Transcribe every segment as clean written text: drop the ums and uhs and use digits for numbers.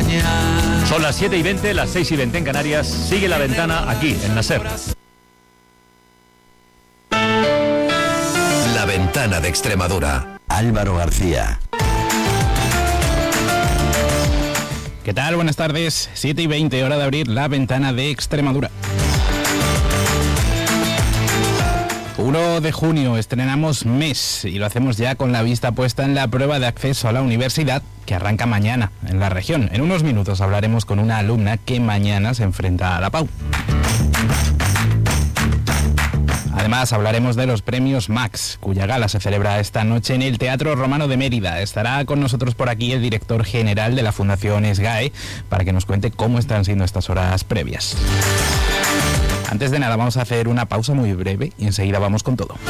mañana. Son las 7:20, las 6:20 en Canarias. Sigue La Ventana aquí, en la SER. La Ventana de Extremadura. Álvaro García. ¿Qué tal? Buenas tardes. 7:20, hora de abrir La Ventana de Extremadura. 1 de junio estrenamos mes y lo hacemos ya con la vista puesta en la prueba de acceso a la universidad que arranca mañana en la región. En unos minutos hablaremos con una alumna que mañana se enfrenta a la PAU. Además, hablaremos de los premios Max, cuya gala se celebra esta noche en el Teatro Romano de Mérida. Estará con nosotros por aquí el director general de la Fundación SGAE para que nos cuente cómo están siendo estas horas previas. Antes de nada, vamos a hacer una pausa muy breve y enseguida vamos con todo.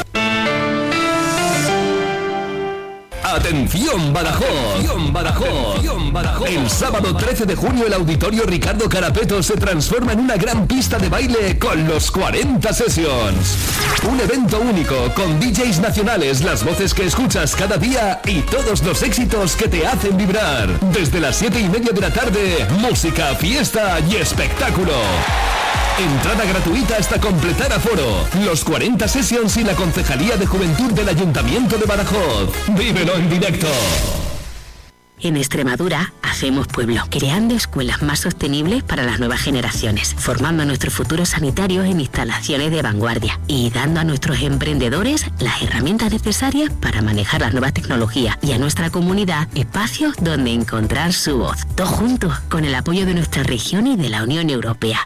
¡Atención Badajoz! ¡Atención Badajoz! ¡Atención Badajoz! El sábado 13 de junio el Auditorio Ricardo Carapeto se transforma en una gran pista de baile con los 40 Sessions. Un evento único con DJs nacionales, las voces que escuchas cada día y todos los éxitos que te hacen vibrar. Desde las 7:30 de la tarde, música, fiesta y espectáculo. Entrada gratuita hasta completar aforo. Los 40 Sessions y la Concejalía de Juventud del Ayuntamiento de Badajoz. ¡Vívelo en directo! En Extremadura hacemos pueblo, creando escuelas más sostenibles para las nuevas generaciones, formando a nuestros futuros sanitarios en instalaciones de vanguardia y dando a nuestros emprendedores las herramientas necesarias para manejar las nuevas tecnologías y a nuestra comunidad espacios donde encontrar su voz. Todos juntos, con el apoyo de nuestra región y de la Unión Europea.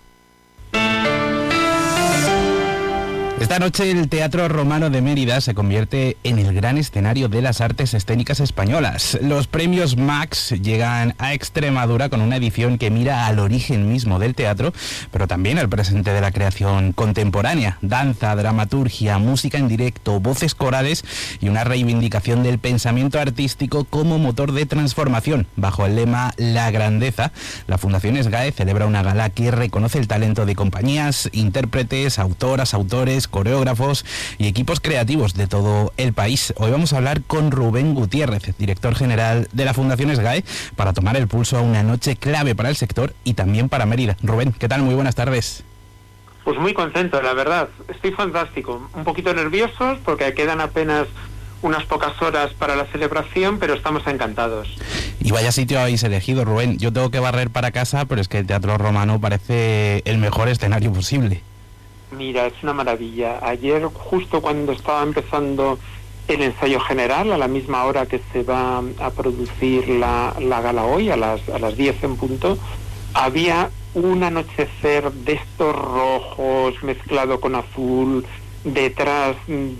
Esta noche el Teatro Romano de Mérida se convierte en el gran escenario de las artes escénicas españolas. Los premios Max llegan a Extremadura con una edición que mira al origen mismo del teatro, pero también al presente de la creación contemporánea. Danza, dramaturgia, música en directo, voces corales y una reivindicación del pensamiento artístico como motor de transformación. Bajo el lema La Grandeza, la Fundación SGAE celebra una gala que reconoce el talento de compañías, intérpretes, autoras, autores, coreógrafos y equipos creativos de todo el país. Hoy vamos a hablar con Rubén Gutiérrez, director general de la Fundación SGAE, para tomar el pulso a una noche clave para el sector y también para Mérida. Rubén, ¿qué tal? Muy buenas tardes. Pues muy contento, la verdad. Estoy fantástico. Un poquito nerviosos porque quedan apenas unas pocas horas para la celebración, pero estamos encantados. Y vaya sitio habéis elegido, Rubén. Yo tengo que barrer para casa, pero es que el Teatro Romano parece el mejor escenario posible. Mira, es una maravilla. Ayer, justo cuando estaba empezando el ensayo general, a la misma hora que se va a producir la gala hoy, a las 10 en punto, había un anochecer de estos rojos mezclado con azul detrás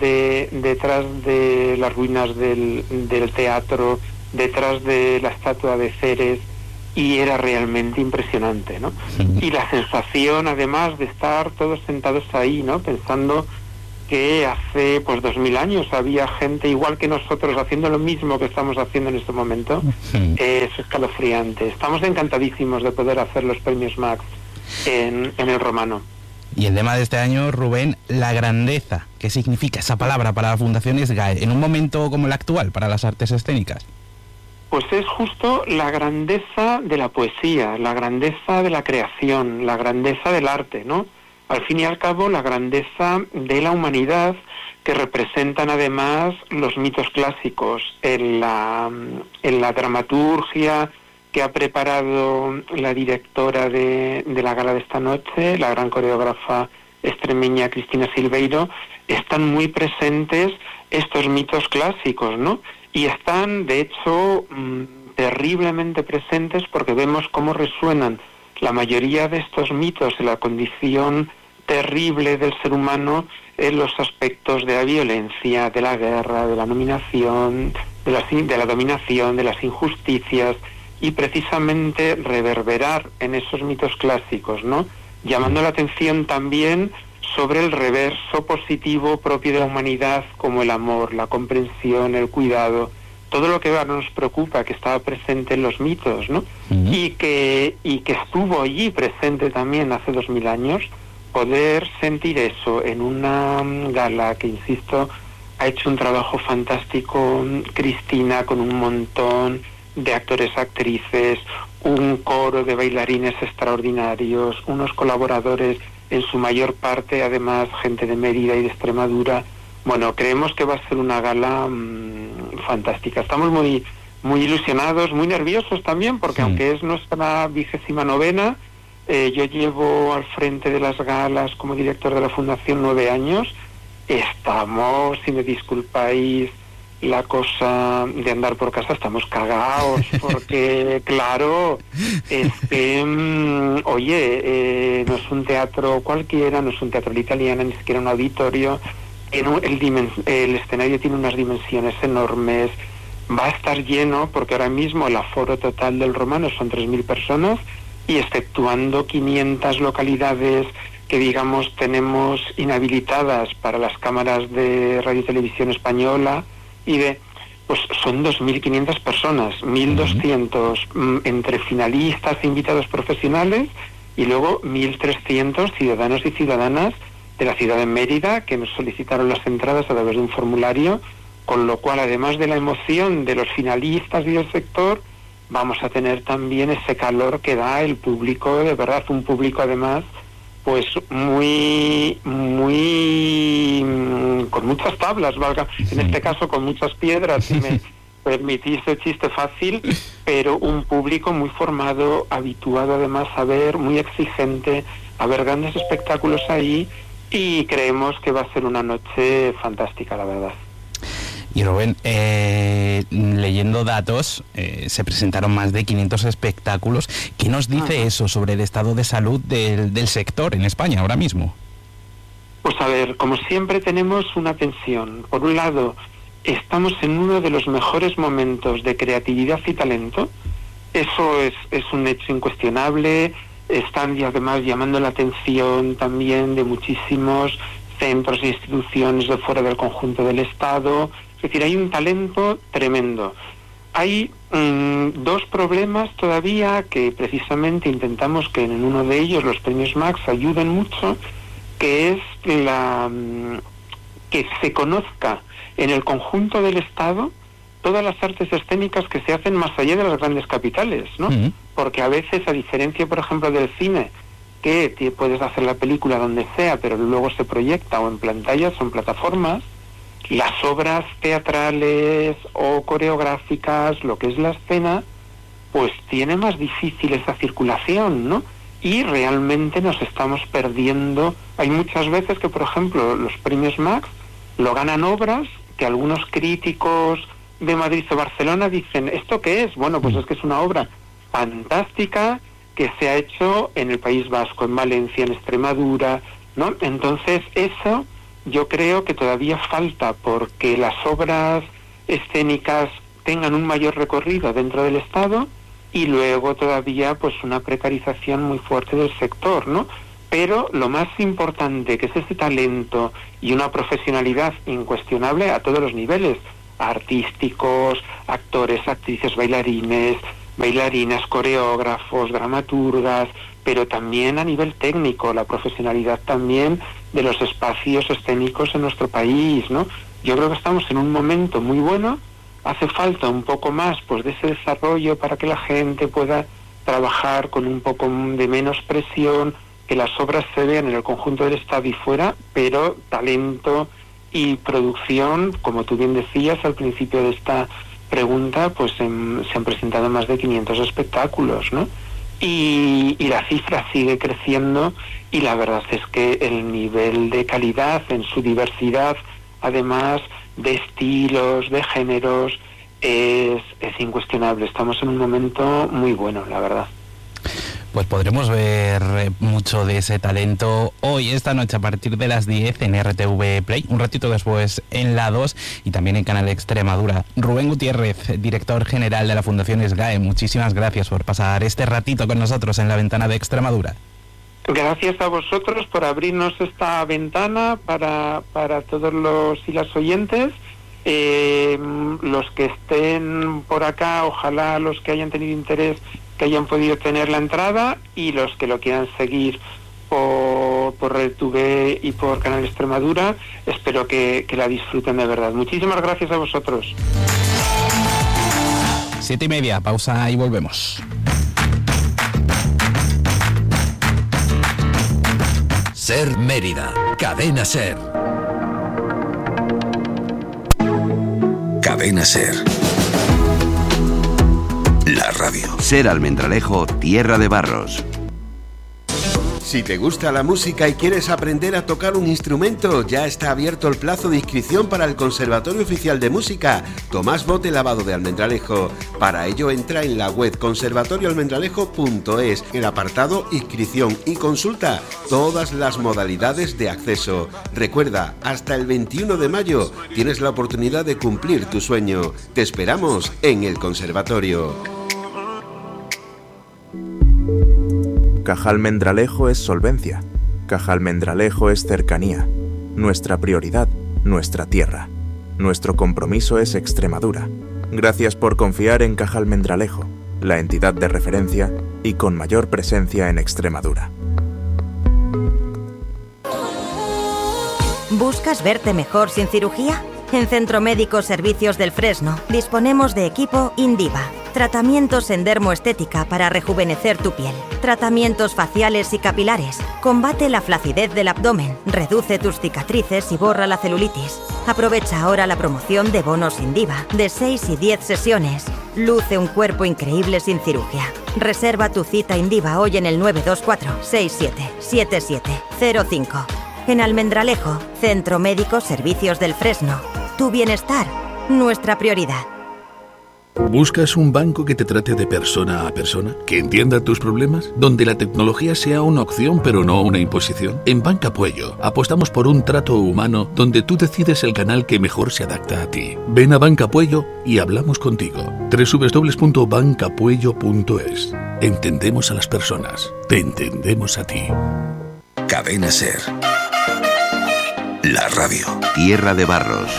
de las ruinas del teatro, detrás de la estatua de Ceres, y era realmente impresionante, ¿no? Sí. Y la sensación, además, de estar todos sentados ahí, ¿no? Pensando que hace, 2000 años había gente igual que nosotros haciendo lo mismo que estamos haciendo en este momento, sí. Es escalofriante. Estamos encantadísimos de poder hacer los premios Max en el Romano. Y el lema de este año, Rubén, la grandeza. ¿Qué significa esa palabra para la Fundación SGAE en un momento como el actual para las artes escénicas? Pues es justo la grandeza de la poesía, la grandeza de la creación, la grandeza del arte, ¿no? Al fin y al cabo, la grandeza de la humanidad que representan además los mitos clásicos en la dramaturgia que ha preparado la directora de la gala de esta noche, la gran coreógrafa extremeña Cristina Silveiro. Están muy presentes estos mitos clásicos, ¿no? Y están, de hecho, terriblemente presentes porque vemos cómo resuenan la mayoría de estos mitos en la condición terrible del ser humano en los aspectos de la violencia, de la guerra, de la dominación, de la dominación, de las injusticias, y precisamente reverberar en esos mitos clásicos, ¿no? Llamando la atención también sobre el reverso positivo propio de la humanidad, como el amor, la comprensión, el cuidado, todo lo que ahora nos preocupa, que estaba presente en los mitos, ¿no? Uh-huh. Y que estuvo allí presente también hace 2000 años, poder sentir eso en una gala que, insisto, ha hecho un trabajo fantástico Cristina, con un montón de actores, actrices, un coro de bailarines extraordinarios, unos colaboradores, en su mayor parte, además, gente de Mérida y de Extremadura. Bueno, creemos que va a ser una gala fantástica. Estamos muy ilusionados, muy nerviosos también, porque aunque es nuestra 29ª, yo llevo al frente de las galas como director de la Fundación 9 años. Estamos, si me disculpáis la cosa de andar por casa, estamos cagados, porque claro, es que, no es un teatro cualquiera, no es un teatro italiano, ni siquiera un auditorio, el escenario tiene unas dimensiones enormes, va a estar lleno, porque ahora mismo el aforo total del Romano son 3.000 personas, y exceptuando 500 localidades que digamos tenemos inhabilitadas para las cámaras de Radio y Televisión Española, pues son 2.500 personas, 1.200 entre finalistas e invitados profesionales, y luego 1.300 ciudadanos y ciudadanas de la ciudad de Mérida que nos solicitaron las entradas a través de un formulario, con lo cual, además de la emoción de los finalistas y del sector, vamos a tener también ese calor que da el público, de verdad, un público además pues muy con muchas tablas, valga, en este caso con muchas piedras, si me permitís el chiste fácil, pero un público muy formado, habituado además a ver, muy exigente, a ver grandes espectáculos ahí, y creemos que va a ser una noche fantástica, la verdad. Y Rubén, leyendo datos, se presentaron más de 500 espectáculos. ¿Qué nos dice eso sobre el estado de salud del sector en España ahora mismo? Pues a ver, como siempre tenemos una tensión. Por un lado, estamos en uno de los mejores momentos de creatividad y talento. Eso es un hecho incuestionable. Están y además llamando la atención también de muchísimos centros e instituciones de fuera del conjunto del Estado. Es decir, hay un talento tremendo. Hay dos problemas todavía que precisamente intentamos que en uno de ellos los premios Max ayuden mucho, que es que se conozca en el conjunto del Estado todas las artes escénicas que se hacen más allá de las grandes capitales, ¿no? Porque a veces, a diferencia, por ejemplo, del cine, que puedes hacer la película donde sea, pero luego se proyecta o en pantallas o en plataformas, las obras teatrales o coreográficas, lo que es la escena, pues tiene más difícil esa circulación, ¿no? Y realmente nos estamos perdiendo. Hay muchas veces que, por ejemplo, los premios Max lo ganan obras que algunos críticos de Madrid o Barcelona dicen, ¿esto qué es? Bueno, pues es que es una obra fantástica que se ha hecho en el País Vasco, en Valencia, en Extremadura, ¿no? Entonces eso yo creo que todavía falta, porque las obras escénicas tengan un mayor recorrido dentro del Estado, y luego todavía pues una precarización muy fuerte del sector, ¿no? Pero lo más importante, que es ese talento y una profesionalidad incuestionable a todos los niveles, artísticos, actores, actrices, bailarinas, coreógrafos, dramaturgas, pero también a nivel técnico, la profesionalidad también de los espacios escénicos en nuestro país, ¿no? Yo creo que estamos en un momento muy bueno. Hace falta un poco más pues de ese desarrollo para que la gente pueda trabajar con un poco de menos presión, que las obras se vean en el conjunto del Estado y fuera, pero talento y producción, como tú bien decías al principio de esta pregunta, pues se han presentado más de 500 espectáculos, ¿no? Y la cifra sigue creciendo, y la verdad es que el nivel de calidad en su diversidad, además de estilos, de géneros, es incuestionable. Estamos en un momento muy bueno, la verdad. Pues podremos ver mucho de ese talento hoy, esta noche, a partir de las 10 en RTV Play, un ratito después en la 2 y también en Canal Extremadura. Rubén Gutiérrez, director general de la Fundación SGAE, muchísimas gracias por pasar este ratito con nosotros en la ventana de Extremadura. Gracias a vosotros por abrirnos esta ventana para todos los y las oyentes. Los que estén por acá, ojalá los que hayan tenido interés, que hayan podido tener la entrada, y los que lo quieran seguir por Red TV y por Canal Extremadura, espero que la disfruten de verdad. Muchísimas gracias a vosotros. 7:30, pausa y volvemos. Ser Mérida, Cadena Ser. Cadena Ser. La radio. Ser Almendralejo, tierra de barros. Si te gusta la música y quieres aprender a tocar un instrumento, ya está abierto el plazo de inscripción para el Conservatorio Oficial de Música Tomás Bote Lavado de Almendralejo. Para ello entra en la web conservatorioalmendralejo.es, el apartado Inscripción, y consulta todas las modalidades de acceso. Recuerda, hasta el 21 de mayo tienes la oportunidad de cumplir tu sueño. Te esperamos en el conservatorio. Caja Almendralejo es solvencia. Caja Almendralejo es cercanía. Nuestra prioridad, nuestra tierra. Nuestro compromiso es Extremadura. Gracias por confiar en Caja Almendralejo, la entidad de referencia y con mayor presencia en Extremadura. ¿Buscas verte mejor sin cirugía? En Centro Médico Servicios del Fresno disponemos de equipo Indiva. Tratamientos en dermoestética para rejuvenecer tu piel. Tratamientos faciales y capilares. Combate la flacidez del abdomen. Reduce tus cicatrices y borra la celulitis. Aprovecha ahora la promoción de bonos Indiva de 6 y 10 sesiones. Luce un cuerpo increíble sin cirugía. Reserva tu cita Indiva hoy en el 924 67 7705. En Almendralejo, Centro Médico Servicios del Fresno. Tu bienestar, nuestra prioridad. ¿Buscas un banco que te trate de persona a persona? ¿Que entienda tus problemas? ¿Donde la tecnología sea una opción pero no una imposición? En Banca Puello apostamos por un trato humano donde tú decides el canal que mejor se adapta a ti. Ven a Banca Puello y hablamos contigo. www.bancapuello.es. Entendemos a las personas. Te entendemos a ti. Cadena Ser. La radio. Tierra de barros.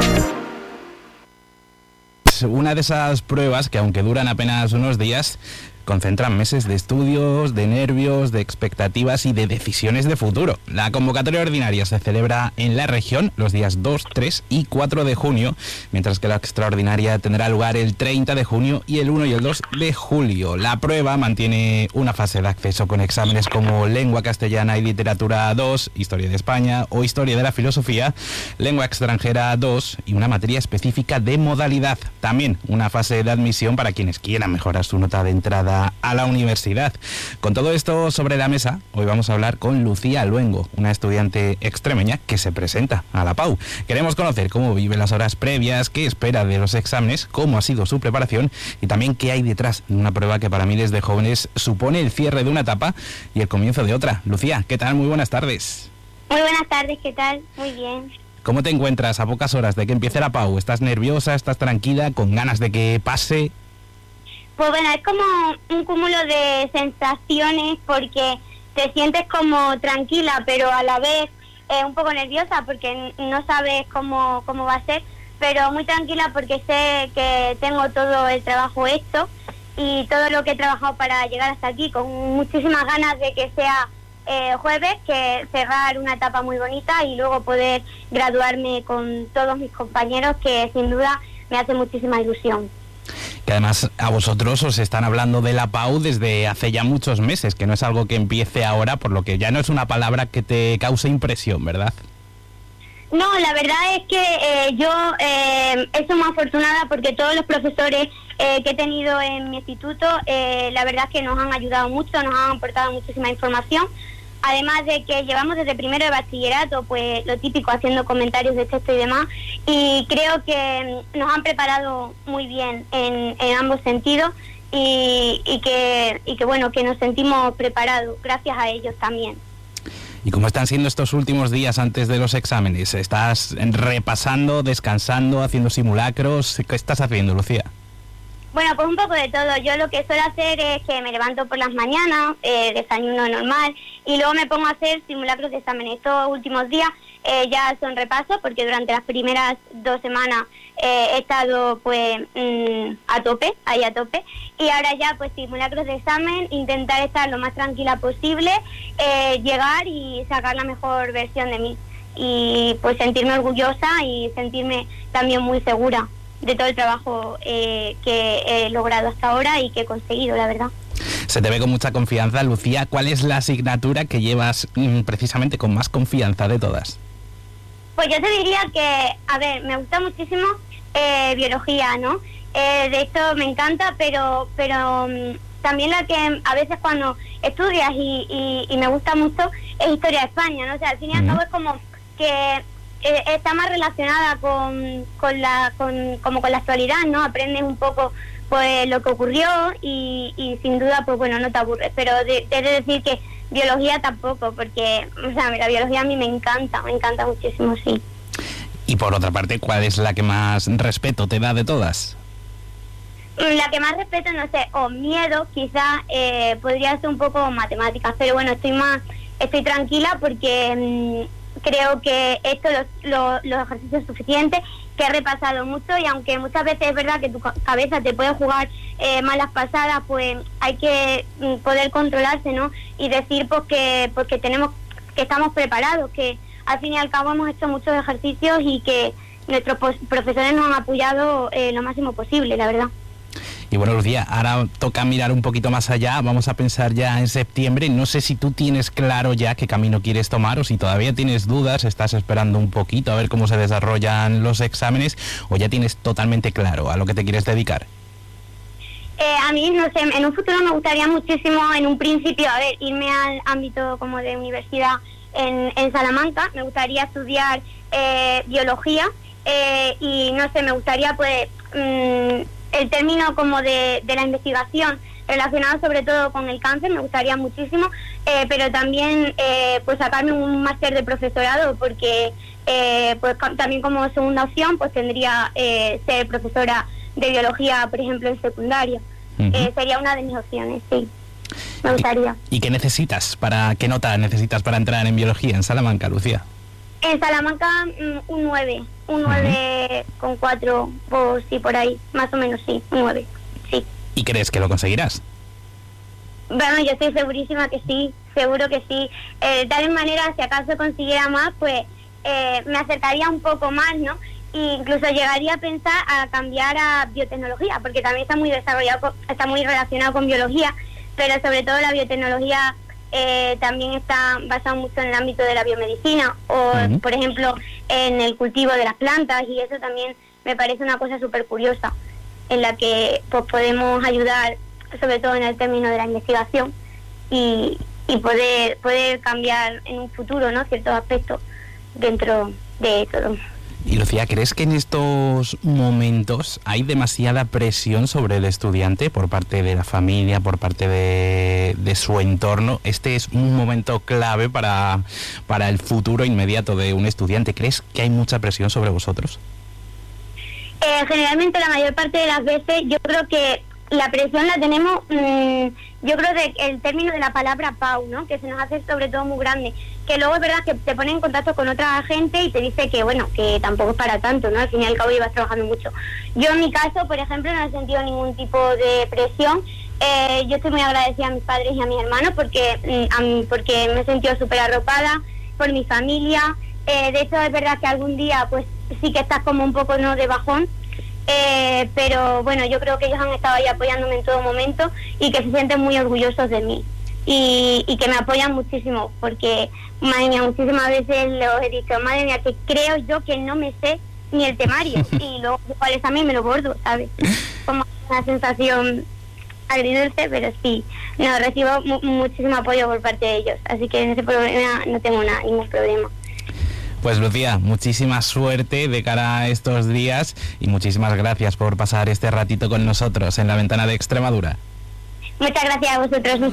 Una de esas pruebas que, aunque duran apenas unos días, concentran meses de estudios, de nervios, de expectativas y de decisiones de futuro. La convocatoria ordinaria se celebra en la región los días 2, 3 y 4 de junio, mientras que la extraordinaria tendrá lugar el 30 de junio y el 1 y el 2 de julio. La prueba mantiene una fase de acceso con exámenes como Lengua Castellana y Literatura 2, Historia de España o Historia de la Filosofía, Lengua Extranjera 2 y una materia específica de modalidad. También una fase de admisión para quienes quieran mejorar su nota de entrada a la universidad. Con todo esto sobre la mesa, hoy vamos a hablar con Lucía Luengo, una estudiante extremeña que se presenta a la PAU. Queremos conocer cómo vive las horas previas, qué espera de los exámenes, cómo ha sido su preparación y también qué hay detrás de una prueba que para miles de jóvenes supone el cierre de una etapa y el comienzo de otra. Lucía, ¿qué tal? Muy buenas tardes. Muy buenas tardes, ¿qué tal? Muy bien. ¿Cómo te encuentras a pocas horas de que empiece la PAU? ¿Estás nerviosa? ¿Estás tranquila? ¿Con ganas de que pase? Pues bueno, es como un cúmulo de sensaciones porque te sientes como tranquila, pero a la vez un poco nerviosa porque no sabes cómo va a ser, pero muy tranquila porque sé que tengo todo el trabajo hecho y todo lo que he trabajado para llegar hasta aquí, con muchísimas ganas de que sea jueves, que cerrar una etapa muy bonita y luego poder graduarme con todos mis compañeros, que sin duda me hace muchísima ilusión. Que además a vosotros os están hablando de la PAU desde hace ya muchos meses, que no es algo que empiece ahora, por lo que ya no es una palabra que te cause impresión, ¿verdad? No, la verdad es que yo soy muy afortunada porque todos los profesores que he tenido en mi instituto, la verdad es que nos han ayudado mucho, nos han aportado muchísima información. Además de que llevamos desde primero de bachillerato, pues lo típico, haciendo comentarios de texto y demás, y creo que nos han preparado muy bien en ambos sentidos y que bueno, que nos sentimos preparados gracias a ellos también. ¿Y cómo están siendo estos últimos días antes de los exámenes? ¿Estás repasando, descansando, haciendo simulacros? ¿Qué estás haciendo, Lucía? Bueno, pues un poco de todo. Yo lo que suelo hacer es que me levanto por las mañanas, desayuno normal, y luego me pongo a hacer simulacros de exámenes. Estos últimos días ya son repasos, porque durante las primeras 2 semanas he estado pues a tope, y ahora ya pues simulacros de examen, intentar estar lo más tranquila posible, llegar y sacar la mejor versión de mí, y pues sentirme orgullosa y sentirme también muy segura todo el trabajo que he logrado hasta ahora y que he conseguido, la verdad. Se te ve con mucha confianza, Lucía. ¿Cuál es la asignatura que llevas precisamente con más confianza de todas? Pues yo te diría que, a ver, me gusta muchísimo biología, ¿no? De hecho me encanta, pero también la que a veces cuando estudias y me gusta mucho es historia de España, ¿no? O sea, al fin y al cabo es como que está más relacionada con la actualidad, ¿no? Aprendes un poco pues lo que ocurrió y sin duda pues bueno, no te aburres, pero he de decir que biología tampoco, porque o sea, la biología a mí me encanta muchísimo, sí. Y por otra parte, ¿cuál es la que más respeto te da de todas? La que más respeto, no sé, o miedo quizás podría ser un poco matemáticas, pero bueno, estoy tranquila porque creo que esto los ejercicios suficientes, que he repasado mucho, y aunque muchas veces es verdad que tu cabeza te puede jugar malas pasadas, pues hay que poder controlarse, ¿no? Y decir pues que estamos preparados, que al fin y al cabo hemos hecho muchos ejercicios y que nuestros profesores nos han apoyado lo máximo posible, la verdad. Y bueno, Lucía, ahora toca mirar un poquito más allá, vamos a pensar ya en septiembre. No sé si tú tienes claro ya qué camino quieres tomar o si todavía tienes dudas, estás esperando un poquito a ver cómo se desarrollan los exámenes, o ya tienes totalmente claro a lo que te quieres dedicar. A mí, no sé, en un futuro me gustaría muchísimo, en un principio, a ver, irme al ámbito como de universidad en Salamanca. Me gustaría estudiar biología y no sé, me gustaría pues el término como de la investigación relacionado sobre todo con el cáncer, me gustaría muchísimo, pero también pues sacarme un máster de profesorado, porque pues también como segunda opción pues tendría ser profesora de biología, por ejemplo, en secundaria. Sería una de mis opciones, sí. Me gustaría. ¿Y qué necesitas qué nota necesitas para entrar en biología en Salamanca, Lucía? En Salamanca un 9 con 4, pues sí, por ahí, más o menos, sí, un 9, sí. ¿Y crees que lo conseguirás? Bueno, yo estoy segurísima que sí, seguro que sí. De tal manera, si acaso consiguiera más, pues me acercaría un poco más, ¿no? E incluso llegaría a pensar a cambiar a biotecnología, porque también está muy desarrollado, está muy relacionado con biología, pero sobre todo la biotecnología también está basado mucho en el ámbito de la biomedicina o, por ejemplo, en el cultivo de las plantas, y eso también me parece una cosa súper curiosa, en la que pues podemos ayudar, sobre todo en el término de la investigación, y poder cambiar en un futuro, ¿no?, ciertos aspectos dentro de todo. Y Lucía, ¿crees que en estos momentos hay demasiada presión sobre el estudiante por parte de la familia, por parte de su entorno? Este es un momento clave para el futuro inmediato de un estudiante. ¿Crees que hay mucha presión sobre vosotros? Generalmente la mayor parte de las veces yo creo que la presión la tenemos, yo creo que el término de la palabra PAU, ¿no?, que se nos hace sobre todo muy grande, que luego es verdad que te pone en contacto con otra gente y te dice que bueno, que tampoco es para tanto, ¿no?, al fin y al cabo llevas trabajando mucho. Yo en mi caso, por ejemplo, no he sentido ningún tipo de presión. Yo estoy muy agradecida a mis padres y a mis hermanos porque me he sentido súper arropada por mi familia. De hecho es verdad que algún día pues sí que estás como un poco, ¿no?, de bajón, pero bueno, yo creo que ellos han estado ahí apoyándome en todo momento y que se sienten muy orgullosos de mí y que me apoyan muchísimo, porque madre mía, muchísimas veces los he dicho, madre mía, que creo yo que no me sé ni el temario y luego al examen me lo bordo, ¿sabes? Como una sensación agridulce, pero sí, no, recibo muchísimo apoyo por parte de ellos, así que en ese problema no tengo ningún problema. Pues Lucía, muchísima suerte de cara a estos días y muchísimas gracias por pasar este ratito con nosotros en La Ventana de Extremadura. Muchas gracias a vosotros.